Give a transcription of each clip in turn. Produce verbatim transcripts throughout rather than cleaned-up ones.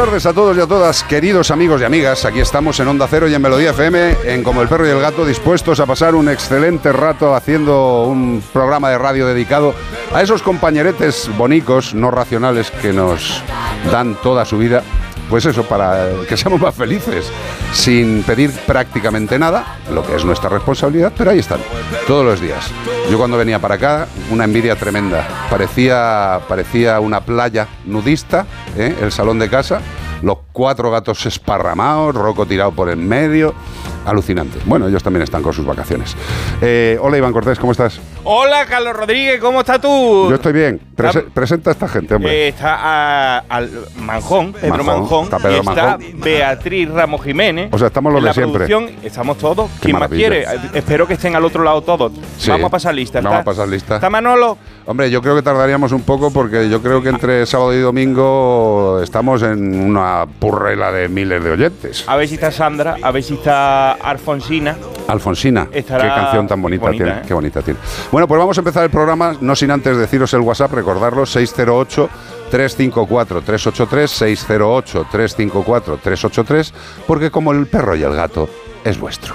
tardes a todos y a todas, queridos amigos y amigas. Aquí estamos en Onda Cero y en Melodía F M, en Como el Perro y el Gato, dispuestos a pasar un excelente rato haciendo un programa de radio dedicado a esos compañeretes bonicos, no racionales, que nos dan toda su vida. Pues eso, para que seamos más felices, sin pedir prácticamente nada, lo que es nuestra responsabilidad, pero ahí están, todos los días. Yo cuando venía para acá, una envidia tremenda. Parecía, parecía una playa nudista, ¿eh? El salón de casa, los cuatro gatos esparramados, Rocco tirado por en medio. Alucinante. Bueno, ellos también están con sus vacaciones. Eh, hola, Iván Cortés, ¿cómo estás? Hola, Carlos Rodríguez, ¿cómo estás tú? Yo estoy bien. Prese- presenta a esta gente, hombre. Eh, está a, al Manjón, Pedro Manjón, Manjón, está Pedro y está Manjón. Beatriz Ramos Jiménez. O sea, estamos los en de la siempre. producción, estamos todos. Qué ¿Quién más maravilla. quiere? Eh, Espero que estén al otro lado todos. Sí, Vamos a pasar lista. ¿Está? Vamos a pasar lista. ¿Está Manolo? Hombre, yo creo que tardaríamos un poco porque yo creo que entre sábado y domingo estamos en una purrela de miles de oyentes. A ver si está Sandra, a ver si está Alfonsina. Alfonsina, Estará qué canción tan bonita, bonita, tiene, ¿eh? qué bonita tiene. Bueno, pues vamos a empezar el programa, no sin antes deciros el WhatsApp, recordarlo, seis cero ocho, tres cinco cuatro, tres ocho tres, seis cero ocho, tres cinco cuatro, tres ocho tres, porque como el perro y el gato, es vuestro.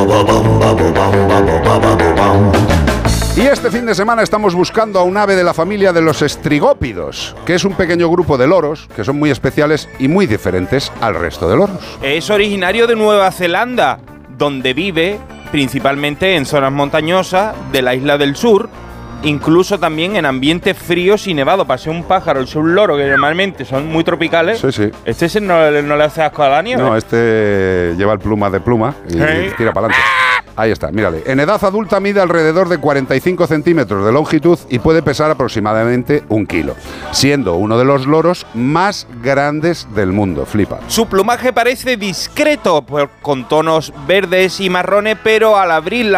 Y este fin de semana estamos buscando a un ave de la familia de los estrigópidos, que es un pequeño grupo de loros que son muy especiales y muy diferentes al resto de loros. Es originario de Nueva Zelanda, donde vive principalmente en zonas montañosas de la isla del sur, incluso también en ambientes fríos y nevados. Para ser un pájaro, el ser un loro, que normalmente son muy tropicales. Sí, sí. ¿Este se no, no le hace asco a la nieve? No, este lleva el pluma de pluma y Sí. tira para adelante. Ahí está, mírale. En edad adulta mide alrededor de cuarenta y cinco centímetros de longitud y puede pesar aproximadamente un kilo, siendo uno de los loros más grandes del mundo. Flipa. Su plumaje parece discreto, por- con tonos verdes y marrones, pero al abrir la